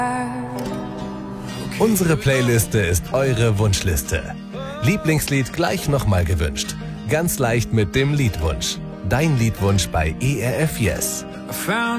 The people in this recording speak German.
Unsere Playliste ist eure Wunschliste. Lieblingslied gleich nochmal gewünscht. Ganz leicht mit dem Liedwunsch. Dein Liedwunsch bei ERF Yes.